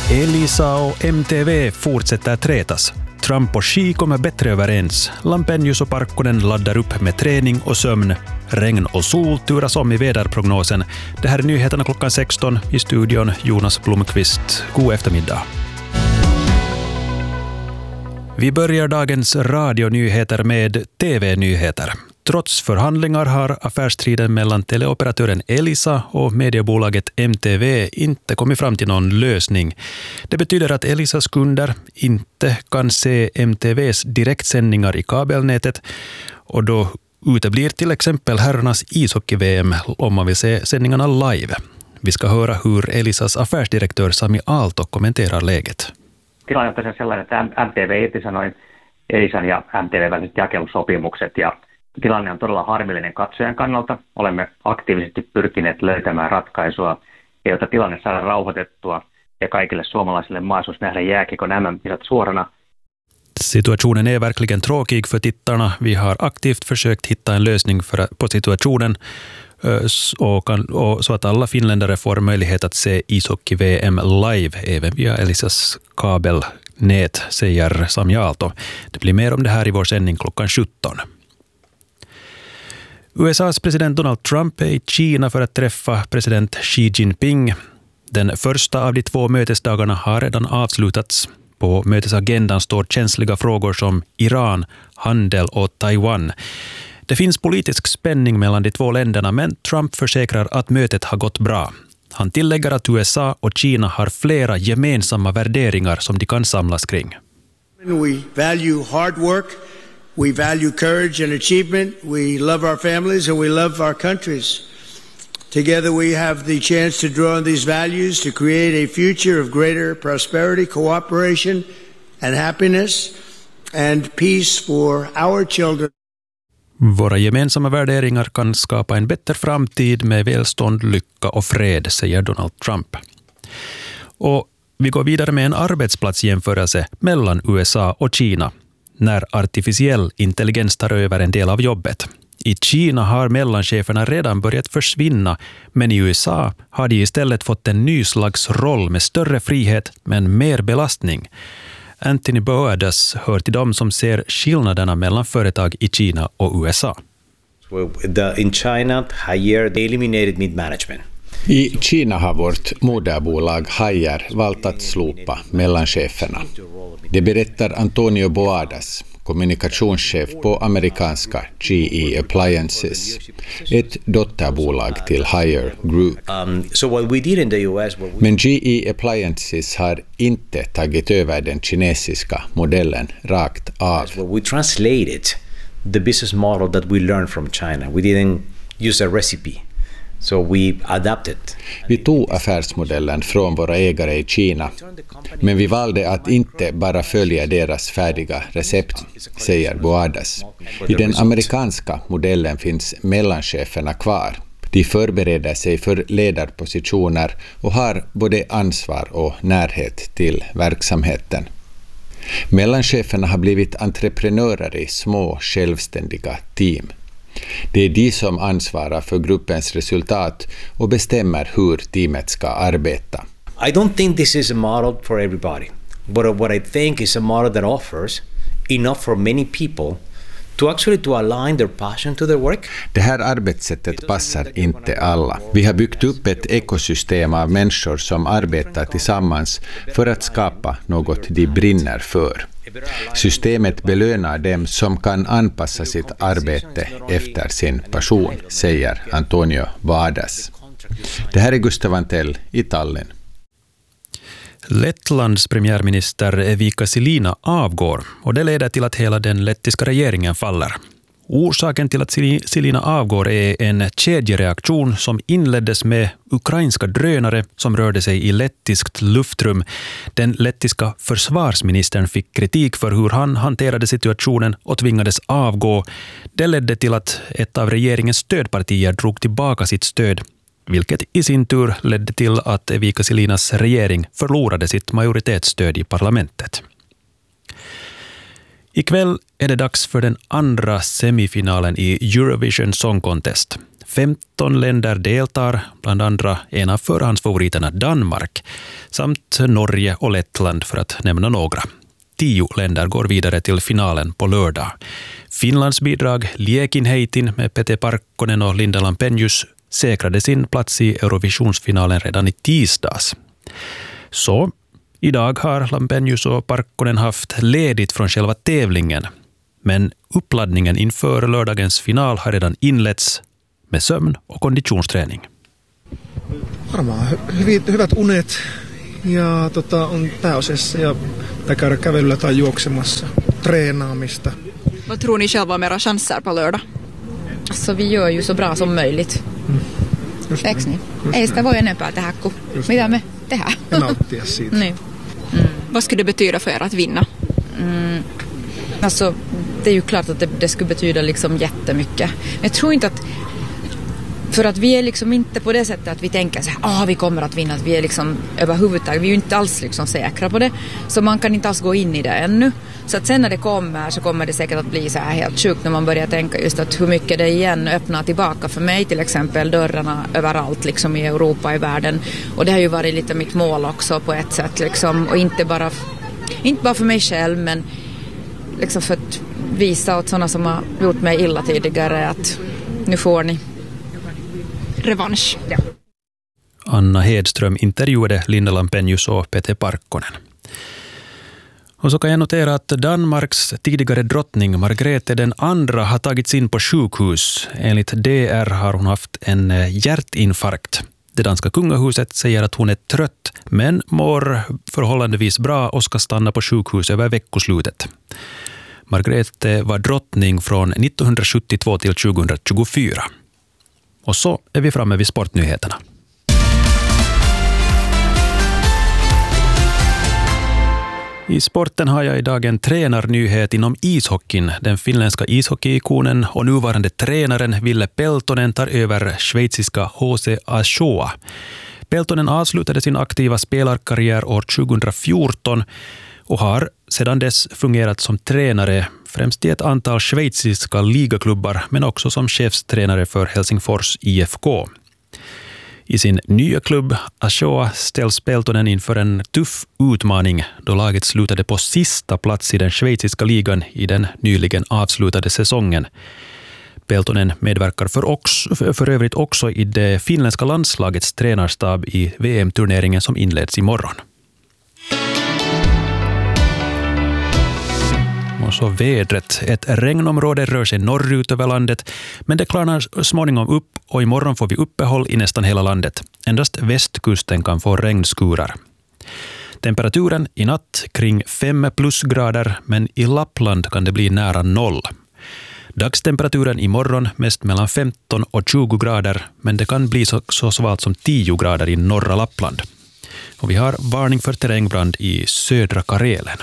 Elisa och MTV fortsätter trätas. Trump och Xi kommer bättre överens. Lampenius och Parkkonen laddar upp med träning och sömn. Regn och sol turas om i väderprognosen. Det här är nyheterna klockan 16. I studion Jonas Blomqvist. God eftermiddag. Vi börjar dagens radionyheter med TV-nyheter. Trots förhandlingar har affärsstriden mellan teleoperatören Elisa och mediebolaget MTV inte kommit fram till någon lösning. Det betyder att Elisas kunder inte kan se MTVs direktsändningar i kabelnätet och då uteblir till exempel herrarnas ishockey-VM om man vill se sändningarna live. Vi ska höra hur Elisas affärsdirektör Sami Aalto kommenterar läget. Tilanne on tosiaan sellainen, että MTV irtisanoi Elisan ja MTV väliset jakelusopimukset ja tilanne on todella harmillinen katsojan kannalta. Olemme aktiivisesti pyrkineet löytämään ratkaisua, jotta tilanne saadaan rauhoitettua ja kaikille suomalaisille mahdollisuus nähdä jääkiekon MM-kisat suorana. Situationen är verkligen tråkig för tittarna. Vi har aktivt försökt hitta en lösning på situationen och så att alla finländare får möjlighet att se ishockey-VM live även via Elisas kabelnät, säger Sami Aalto. Det blir mer om det här i vår sändning klockan 17. USAs president Donald Trump är i Kina för att träffa president Xi Jinping. Den första av de 2 mötesdagarna har redan avslutats. På mötesagendan står känsliga frågor som Iran, handel och Taiwan. Det finns politisk spänning mellan de 2 länderna, men Trump försäkrar att mötet har gått bra. Han tillägger att USA och Kina har flera gemensamma värderingar som de kan samlas kring. We value hard work, we value courage and achievement, we love our families and we love our countries. Together we have the chance to draw on these values to create a future of greater prosperity, cooperation and happiness and peace for our children. Våra gemensamma värderingar kan skapa en bättre framtid med välstånd, lycka och fred, säger Donald Trump. Och vi går vidare med en arbetsplatsjämförelse mellan USA och Kina när artificiell intelligens tar över en del av jobbet. I Kina har mellancheferna redan börjat försvinna, men i USA har de istället fått en ny slags roll med större frihet men mer belastning. Anthony Boadas hör till dem som ser skillnaderna mellan företag i Kina och USA. In China, Haier, they eliminated mid-management. I Kina har vårt moderbolag Haier valt att slopa mellancheferna. Det berättar Antonio Boadas, kommunikationschef på amerikanska GE Appliances, ett dotterbolag till Haier Group. Men GE Appliances har inte tagit över den kinesiska modellen rakt av. We translated the business model that we learned from China. We didn't use a recipe. So we adapted. Vi tog affärsmodellen från våra ägare i Kina, men vi valde att inte bara följa deras färdiga recept, säger Boadas. I den amerikanska modellen finns mellancheferna kvar. De förbereder sig för ledarpositioner och har både ansvar och närhet till verksamheten. Mellancheferna har blivit entreprenörer i små självständiga team. Det är de som ansvarar för gruppens resultat och bestämmer hur teamet ska arbeta. I don't think this is a model for everybody, but what I think is a model that offers enough for many people to align their passion to their work. Det här arbetssättet passar inte alla. Vi har byggt upp ett ekosystem av människor som arbetar tillsammans för att skapa något de brinner för. Systemet belönar dem som kan anpassa sitt arbete efter sin passion, säger Antonio Boadas. Det här är Gustav Antell i Tallinn. Lettlands premiärminister Evika Silina avgår och det leder till att hela den lettiska regeringen faller. Orsaken till att Silina avgår är en kedjereaktion som inleddes med ukrainska drönare som rörde sig i lettiskt luftrum. Den lettiska försvarsministern fick kritik för hur han hanterade situationen och tvingades avgå. Det ledde till att ett av regeringens stödpartier drog tillbaka sitt stöd, vilket i sin tur ledde till att Evika Silinas regering förlorade sitt majoritetsstöd i parlamentet. Ikväll är det dags för den andra semifinalen i Eurovision Song Contest. 15 länder deltar, bland andra en av förhandsfavoriterna Danmark, samt Norge och Lettland för att nämna några. 10 länder går vidare till finalen på lördag. Finlands bidrag Liekinheitin med Pete Parkkonen och Linda Lampenius säkrade sin plats i Eurovisionsfinalen redan i tisdags. Så idag har Lampenius och Parkkonen haft ledigt från själva tävlingen. Men uppladdningen inför lördagens final har redan inletts med sömn- och konditionsträning. Varmaan hyvät unet ja on pääasiassa ja käydä kävelyllä tai juoksemassa, treenaamista. Vad tror ni själva om era chanser på lördag? Så vi gör ju så bra som möjligt. Eikö niin? Ei sitä voi enempää tehdä kuin mitä me tehdään. Ja nauttia siitä. Niin. Vad skulle det betyda för er att vinna? Alltså, det är ju klart att det skulle betyda liksom jättemycket. Jag tror inte att, för att vi är liksom inte på det sättet att vi tänker så här, vi kommer att vinna, att vi är liksom överhuvudtaget, vi är ju inte alls liksom säkra på det, så man kan inte alls gå in i det ännu. Så att sen när det kommer så kommer det säkert att bli så här helt sjukt när man börjar tänka just att hur mycket det igen öppnar tillbaka för mig till exempel dörrarna överallt liksom i Europa, i världen. Och det har ju varit lite mitt mål också på ett sätt liksom, och inte bara för mig själv, men liksom för att visa åt sådana som har gjort mig illa tidigare att nu får ni revansch. Ja. Anna Hedström intervjuade Linda Lampenius och Pete Parkkonen. Och så kan jag notera att Danmarks tidigare drottning Margrethe den andra har tagits in på sjukhus. Enligt DR har hon haft en hjärtinfarkt. Det danska kungahuset säger att hon är trött men mår förhållandevis bra och ska stanna på sjukhus över veckoslutet. Margrethe var drottning från 1972 till 2024. Och så är vi framme vid sportnyheterna. I sporten har jag idag en tränarnyhet inom ishockeyn. Den finländska ishockeyikonen och nuvarande tränaren Ville Peltonen tar över schweiziska HC Achoa. Peltonen avslutade sin aktiva spelarkarriär år 2014 och har sedan dess fungerat som tränare främst i ett antal schweiziska ligaklubbar men också som chefstränare för Helsingfors IFK. I sin nya klubb Achoa ställs Peltonen inför en tuff utmaning då laget slutade på sista plats i den schweiziska ligan i den nyligen avslutade säsongen. Peltonen medverkar för övrigt också i det finländska landslagets tränarstab i VM-turneringen som inleds imorgon. Och så vädret. Ett regnområde rör sig norrut över landet, men det klarnar småningom upp och imorgon får vi uppehåll i nästan hela landet. Endast västkusten kan få regnskurar. Temperaturen i natt kring 5 plusgrader, men i Lappland kan det bli nära 0. Dagstemperaturen imorgon mest mellan 15 och 20 grader, men det kan bli så svalt som 10 grader i norra Lappland. Och vi har varning för terrängbrand i södra Karelen.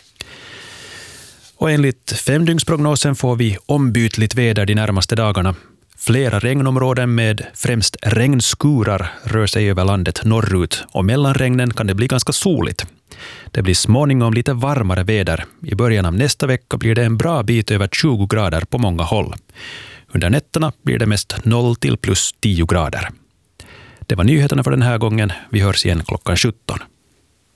Och enligt femdygnsprognosen får vi ombytligt väder de närmaste dagarna. Flera regnområden med främst regnskurar rör sig över landet norrut och mellan regnen kan det bli ganska soligt. Det blir småningom lite varmare väder. I början av nästa vecka blir det en bra bit över 20 grader på många håll. Under nätterna blir det mest 0 till plus 10 grader. Det var nyheterna för den här gången. Vi hörs igen klockan 17.